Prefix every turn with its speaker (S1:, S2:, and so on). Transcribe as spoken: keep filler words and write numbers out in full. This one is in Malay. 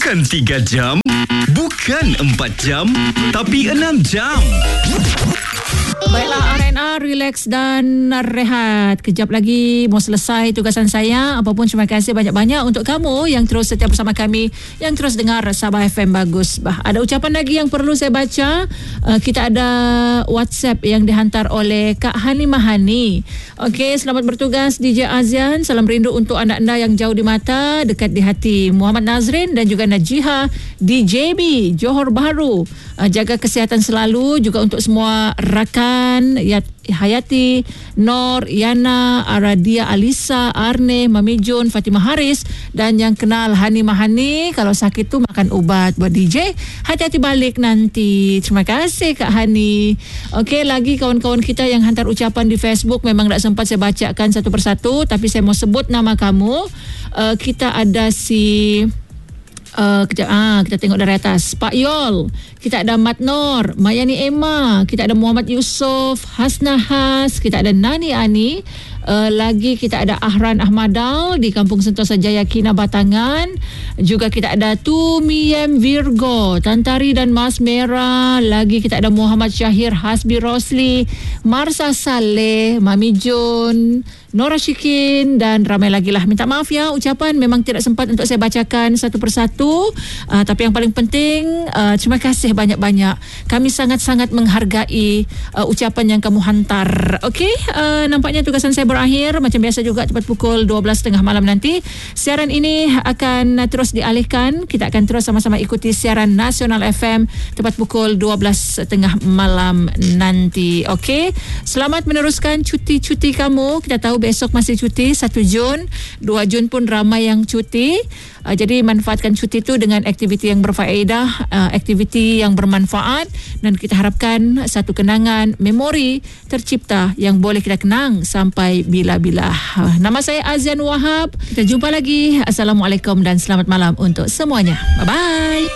S1: Bukan tiga jam, bukan empat jam, tapi enam jam.
S2: Baiklah, R and R, relax dan rehat. Kejap lagi mau selesai tugasan saya. Apapun, terima kasih banyak-banyak untuk kamu yang terus setia bersama kami, yang terus dengar Sabah F M Bagus. Bah, ada ucapan lagi yang perlu saya baca. Uh, kita ada WhatsApp yang dihantar oleh Kak Hani Mahani. Okey, selamat bertugas D J Azian. Salam rindu untuk anak anda yang jauh di mata, dekat di hati. Muhammad Nazrin dan juga Najiha di J B, Johor Bahru. Uh, jaga kesihatan selalu juga untuk semua rakan Hayati, Nor, Yana, Aradia, Alisa, Arne, Mami Jun, Fatimah Haris, dan yang kenal Hani Mahani, kalau sakit tu makan ubat buat D J. Hati-hati balik nanti. Terima kasih Kak Hani. Okey, lagi kawan-kawan kita yang hantar ucapan di Facebook, memang tak sempat saya bacakan satu persatu, tapi saya mau sebut nama kamu. Uh, kita ada si Uh, kita, ah, kita tengok dari atas. Pak Yol, kita ada Mat Nor, Mayani Emma, kita ada Muhammad Yusof, Hasna Has, kita ada Nani Ani, uh, lagi kita ada Ahran Ahmadal di Kampung Sentosa Jaya Kina Batangan, juga kita ada Tumiem Virgo, Tantari dan Mas Merah, lagi kita ada Muhammad Syahir Hasbi Rosli, Marsa Saleh, Mami Jun, Nora Shikin, dan ramai lagi lah. Minta maaf ya, ucapan memang tidak sempat untuk saya bacakan satu persatu, uh, tapi yang paling penting, uh, terima kasih banyak-banyak. Kami sangat-sangat menghargai uh, ucapan yang kamu hantar. Okey, uh, nampaknya tugasan saya berakhir. Macam biasa juga tepat pukul dua belas tiga puluh malam nanti siaran ini akan terus dialihkan. Kita akan terus sama-sama ikuti siaran Nasional F M tepat pukul dua belas tiga puluh malam nanti. Okey, selamat meneruskan cuti-cuti kamu. Kita tahu besok masih cuti, satu Jun, dua Jun pun ramai yang cuti. Uh, jadi manfaatkan cuti itu dengan aktiviti yang berfaedah, uh, aktiviti yang bermanfaat, dan kita harapkan satu kenangan, memori tercipta yang boleh kita kenang sampai bila-bila. Uh, nama saya Azian Wahab. Kita jumpa lagi. Assalamualaikum dan selamat malam untuk semuanya. Bye-bye.